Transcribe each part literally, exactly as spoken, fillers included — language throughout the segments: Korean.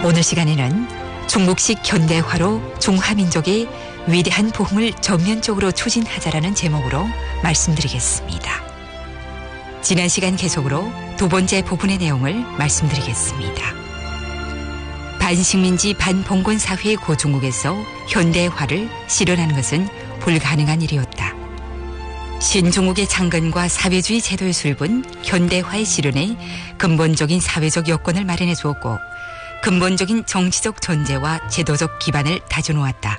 오늘 시간에는 중국식 현대화로 중화민족의 위대한 부흥을 전면적으로 추진하자라는 제목으로 말씀드리겠습니다. 지난 시간 계속으로 두 번째 부분의 내용을 말씀드리겠습니다. 반식민지 반봉건 사회의 고중국에서 현대화를 실현하는 것은 불가능한 일이었다. 신중국의 창건과 사회주의 제도의 수립은 현대화의 실현에 근본적인 사회적 여건을 마련해 주었고 근본적인 정치적 전제와 제도적 기반을 다져놓았다.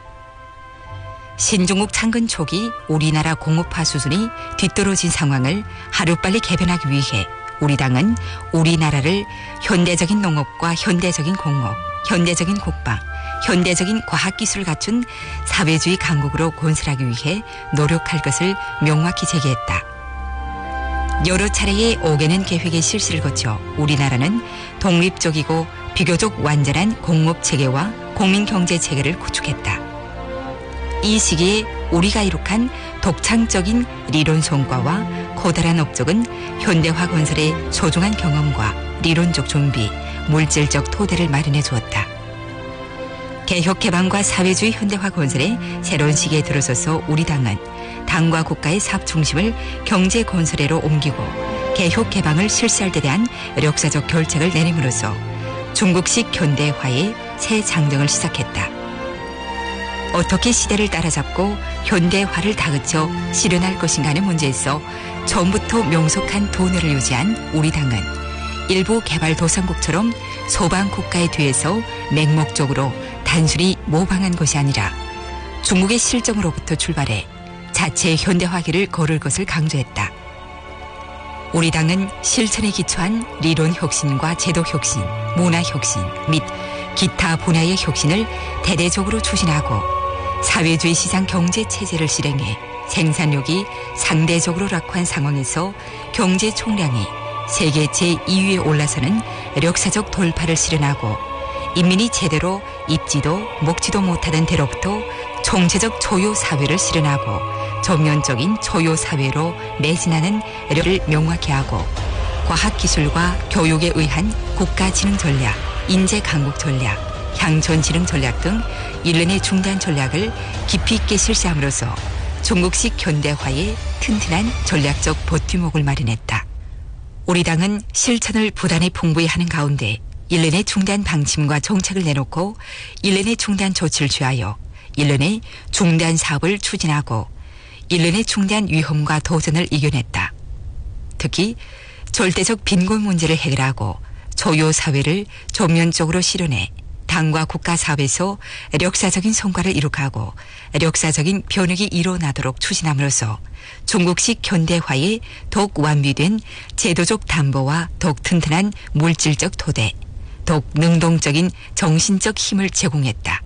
신중국 창건 초기 우리나라 공업화 수준이 뒤떨어진 상황을 하루빨리 개변하기 위해 우리 당은 우리나라를 현대적인 농업과 현대적인 공업, 현대적인 국방, 현대적인 과학기술을 갖춘 사회주의 강국으로 건설하기 위해 노력할 것을 명확히 제기했다. 여러 차례의 오개년 계획의 실시를 거쳐 우리나라는 독립적이고 비교적 완전한 공업체계와 국민경제체계를 구축했다. 이 시기에 우리가 이룩한 독창적인 리론 성과와 커다란 업적은 현대화 건설의 소중한 경험과 리론적 준비, 물질적 토대를 마련해 주었다. 개혁 개방과 사회주의 현대화 건설의 새로운 시기에 들어서서 우리 당은 당과 국가의 사업 중심을 경제 건설에로 옮기고 개혁 개방을 실시할 데 대한 역사적 결책을 내림으로써 중국식 현대화의 새 장정을 시작했다. 어떻게 시대를 따라잡고 현대화를 다그쳐 실현할 것인가 하는 문제에서 처음부터 명석한 도내를 유지한 우리 당은 일부 개발도상국처럼 소방국가의 뒤에서 맹목적으로 단순히 모방한 것이 아니라 중국의 실정으로부터 출발해 자체의 현대화기를 걸을 것을 강조했다. 우리 당은 실천에 기초한 리론 혁신과 제도 혁신, 문화 혁신 및 기타 분야의 혁신을 대대적으로 추진하고 사회주의 시장 경제 체제를 실행해 생산력이 상대적으로 낙후한 상황에서 경제 총량이 세계 제이 위에 올라서는 역사적 돌파를 실현하고 인민이 제대로 입지도 먹지도 못하던 데로부터 총체적 초유 사회를 실현하고 전면적인 초유 사회로 매진하는 력을 명확히 하고 과학기술과 교육에 의한 국가진흥 전략, 인재강국 전략, 향전진흥 전략 등 일련의 중단 전략을 깊이 있게 실시함으로써 중국식 현대화의 튼튼한 전략적 버팀목을 마련했다. 우리 당은 실천을 부단히 풍부히 하는 가운데 일련의 중단 방침과 정책을 내놓고 일련의 중단 조치를 취하여 일련의 중단 사업을 추진하고 일련의 중단 위험과 도전을 이겨냈다. 특히 절대적 빈곤 문제를 해결하고 초유 사회를 전면적으로 실현해 당과 국가 사업에서 역사적인 성과를 이룩하고 역사적인 변혁이 일어나도록 추진함으로써 중국식 현대화의 더욱 완비된 제도적 담보와 더욱 튼튼한 물질적 토대, 더욱 능동적인 정신적 힘을 제공했다.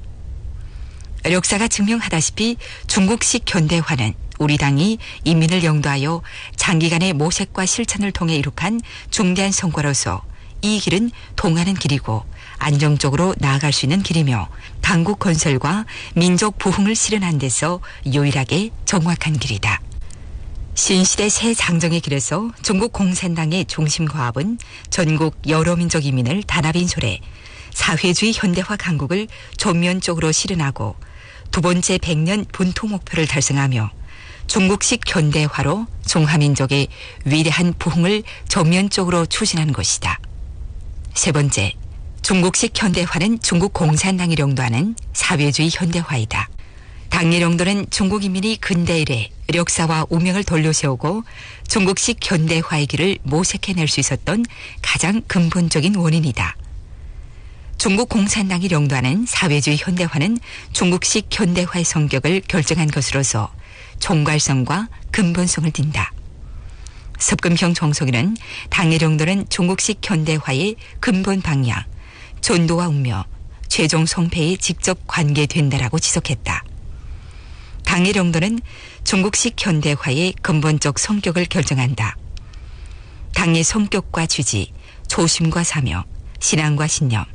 역사가 증명하다시피 중국식 현대화는 우리 당이 인민을 영도하여 장기간의 모색과 실천을 통해 이룩한 중대한 성과로서 이 길은 통하는 길이고 안정적으로 나아갈 수 있는 길이며 강국 건설과 민족 부흥을 실현한 데서 유일하게 정확한 길이다. 신시대 새 장정의 길에서 중국 공산당의 중심 과업은 전국 여러 민족 인민을 단합인솔해 사회주의 현대화 강국을 전면적으로 실현하고 두 번째 백년 분토 목표를 달성하며 중국식 현대화로 중화민족의 위대한 부흥을 전면적으로 추진하는 것이다. 세 번째, 중국식 현대화는 중국 공산당이 령도하는 사회주의 현대화이다. 당의 령도는 중국 인민이 근대 이래 역사와 운명을 돌려세우고 중국식 현대화의 길을 모색해낼 수 있었던 가장 근본적인 원인이다. 중국 공산당이 령도하는 사회주의 현대화는 중국식 현대화의 성격을 결정한 것으로서 총괄성과 근본성을 띈다. 섭금형 정석이는 당의 령도는 중국식 현대화의 근본 방향, 전도와 운명, 최종 성패에 직접 관계된다라고 지적했다. 당의 령도는 중국식 현대화의 근본적 성격을 결정한다. 당의 성격과 취지, 초심과 사명, 신앙과 신념,